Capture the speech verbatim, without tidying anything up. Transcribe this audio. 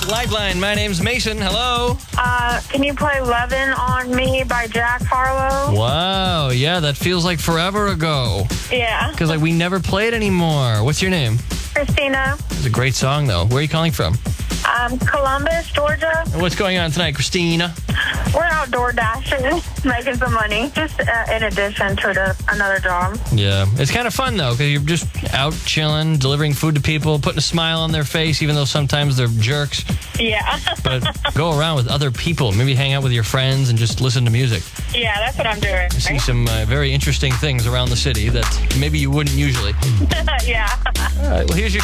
Lifeline. My name's Mason. Hello. Uh, can you play Lovin' on Me by Jack Harlow? Wow. Yeah, that feels like forever ago. Yeah. Because like we never play it anymore. What's your name? Christina. It's a great song, though. Where are you calling from? Um, Columbus, Georgia. And what's going on tonight, Christina? We're outdoor dashing, making some money, just uh, in addition to the, another job. Yeah. It's kind of fun, though, because you're just out chilling, delivering food to people, putting a smile on their face, even though sometimes they're jerks. Yeah. But go around with other people. Maybe hang out with your friends and just listen to music. Yeah, that's what I'm doing. I see some uh, very interesting things around the city that maybe you wouldn't usually. Yeah. All right, well, here's your